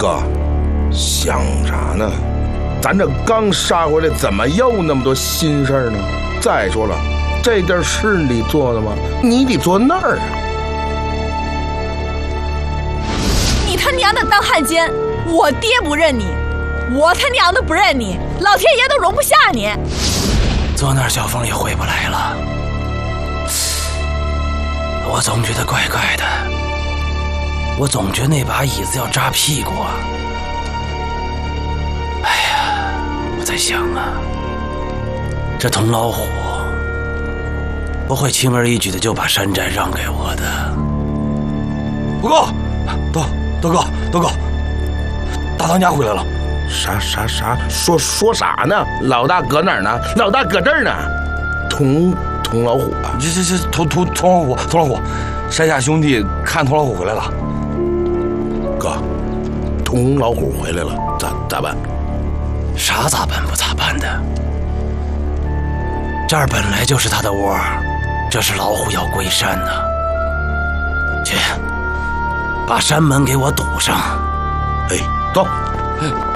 哥，想啥呢？咱这刚杀回来，怎么又那么多心事呢？再说了，这地儿是你做的吗？你得坐那儿啊！ 你他娘的当汉奸，我爹不认你，我他娘的不认你，老天爷都容不下你。 坐那儿小凤也回不来了，我总觉得怪怪的，我总觉得那把椅子要扎屁股啊。哎呀，我在想啊，这童老虎不会轻而易举的就把山寨让给我的。 不够，德哥，大当家回来了。 啥？说啥呢？老大搁哪儿呢？老大搁这儿呢。童老虎啊！ 这童老虎，山下兄弟看童老虎回来了。 哥，童老虎回来了，咋办？ 啥咋办不咋办的？这儿本来就是他的窝，这是老虎要归山呢。去，把山门给我堵上。 哎，走。